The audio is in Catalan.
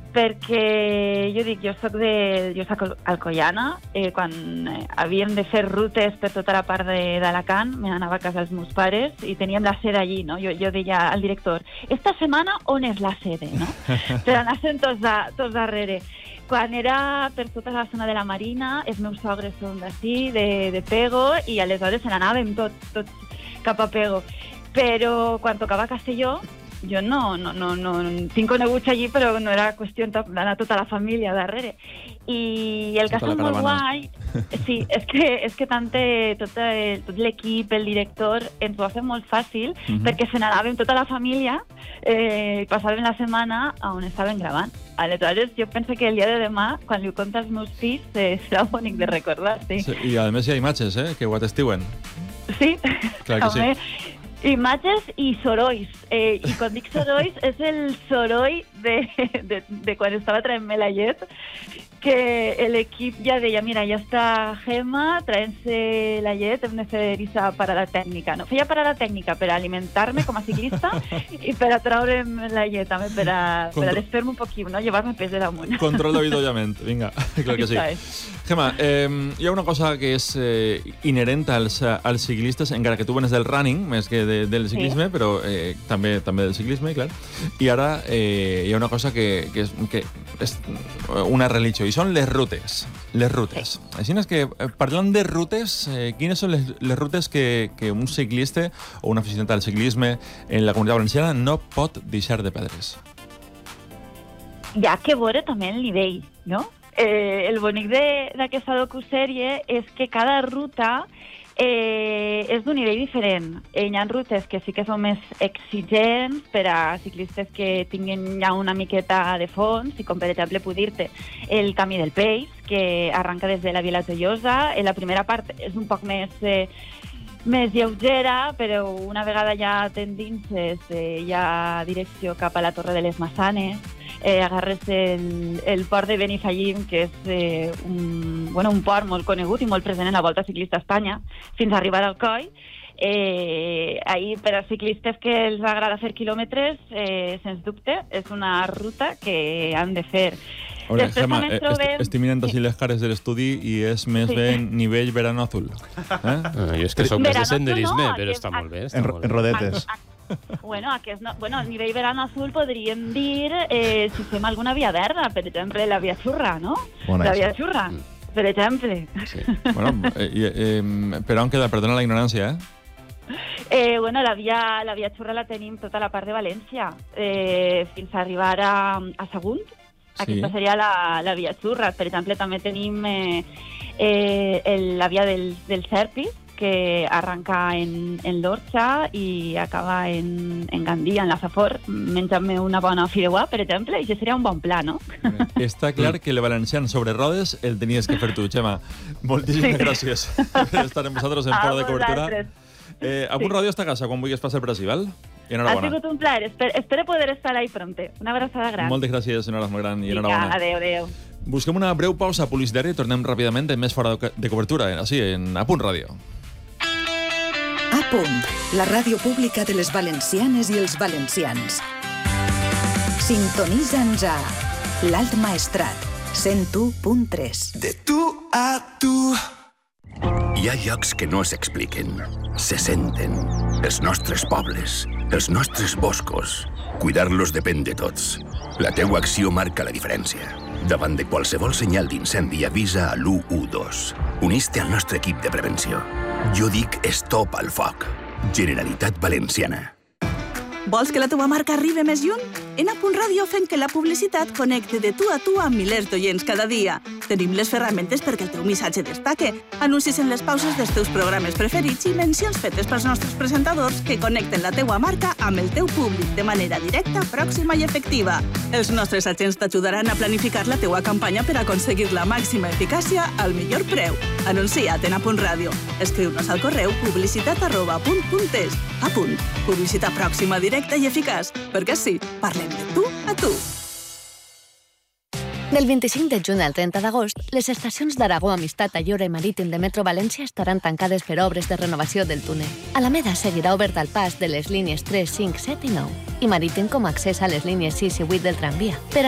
perquè jo soc alcoiana, quan havíem de fer rutes per tota la part d'Alacant, me n'anava a casa dels meus pares i teníem la sede allí, no? Jo deia al director, esta setmana on és la sede, no? Per anar-se'n tots darrere. Quan era per tota la zona de la Marina, els meus sogres són d'ací, de Pego, i aleshores se n'anàvem tots cap a Pego. Però quan tocava Castelló, jo no tinc coneguts allí, però no era qüestió d'anar tota la família darrere. I el que és molt guai, sí, és que tot l'equip, el director, ens ho ha fet molt fàcil, perquè se n'anàvem tota la família, passàvem la setmana on estàvem gravant. Aleshores, jo penso que el dia de demà, quan li ho conto als meus fills, serà bonic de recordar, sí. I a més hi ha imatges, que ho atestiuen. Sí, clar que sí. Imatges i sorolls. I quan dic sorolls, és el soroll de quan estava traient-me la llet, que l'equip ja deia, mira, ja està Gemma traient-se la llet, hem de fer aquesta parada tècnica. No, feia parada tècnica per alimentar-me com a ciclista i per a treure'm la llet, també per a desfer-me un poquit, no? Llevar-me pes de damunt. Control d'avituallament, vinga, clar que sí. Gemma, hi ha una cosa que és inherent als ciclistes, encara que tu venes del running, més que del ciclisme, però també del ciclisme, clar. I ara hi ha una cosa que és una religió, i són les rutes. Les rutes. Sí. Així és que, parlant de rutes, quines són les rutes que un ciclista o un aficionat al ciclisme en la Comunitat Valenciana no pot deixar de perdre's? Hi ha que veure també el nivell, no? El bonic d'aquesta docusèrie és que cada ruta és d'un nivell diferent. Hi ha rutes que sí que són més exigents per a ciclistes que tinguin ja una miqueta de fons, i com per exemple puc dir-te el Camí del Peix, que arranca des de la Vila Tollosa. La primera part és un poc més lleugera, però una vegada ja t'endinses ja direcció cap a la Torre de les Massanes, agarres el port de Benifallim, que és un port molt conegut i molt present en la Volta Ciclista a Espanya, fins a arribar al Coll. Ahir, per als ciclistes que els agrada fer quilòmetres, sens dubte, és una ruta que han de fer. Hola, Gemma, estic mirant així les cares de l'estudi i és més bé nivell verano azul. Jo és que soc més de senderisme, però està molt bé. En rodetes. Bueno, el nivell verano azul podríem dir si fem alguna via verda, per exemple, la via xurra, no? La via xurra, per exemple. Bueno, però on queda? Perdona la ignorància, La via xurra la tenim tota la part de València, fins a arribar a Sagunt. Aquesta seria la via xurra. Per exemple, també tenim la via del Serpis, que arranca en l'Orxa i acaba en Gandia, en la Safor, menjant-me una bona fideuà, per exemple, i això seria un bon pla, no? Està clar que el valencià sobre rodes el tenies que fer tu, Gemma. Moltíssimes gràcies per estar amb vosaltres en Fora de Cobertura. A Punt Ràdio està a casa quan vulguis passar per ací, val? I enhorabona. Ha sigut un plaer. Espero poder estar ahí pronte. Una abraçada gran. Moltes gràcies, senyora molt gran, i enhorabona. Adéu. Busquem una breu pausa publicitària i tornem ràpidament amb més Fora de Cobertura, així, a Punt Ràdio. A Punt, la ràdio pública de les valencianes i els valencians. Sintonitza'ns a l'Alt Maestrat, 101.3. De tu a tu. Hi ha llocs que no s'expliquen, se senten. Els nostres pobles, els nostres boscos. Cuidar-los depèn de tots. La teua acció marca la diferència. Davant de qualsevol senyal d'incendi, avisa a l'112. Unís-te al nostre equip de prevenció. Jo dic stop al foc. Generalitat Valenciana. Vols que la teva marca arribi més lluny? En A Punt Ràdio fem que la publicitat connecte de tu a tu amb milers d'oients cada dia. Tenim les ferramentes perquè el teu missatge destaque, anuncis en les pauses dels teus programes preferits i mencions fetes pels nostres presentadors que connecten la teua marca amb el teu públic de manera directa, pròxima i efectiva. Els nostres agents t'ajudaran a planificar la teua campanya per aconseguir la màxima eficàcia al millor preu. Anuncia't en A Punt Ràdio. Escriu-nos al correu publicitat@apunt.es. A Punt. Publicitat pròxima, directa i eficaç. Perquè sí, parlem de tu a tu. Del 25 de juny al 30 d'agost, les estacions d'Aragó, Amistat, Ayora i Marítim de Metro València estaran tancades per obres de renovació del túnel. Alameda seguirà obert al pas de les línies 3, 5, 7 i 9, i Marítim com a accés a les línies 6 i 8 del tramvia. Per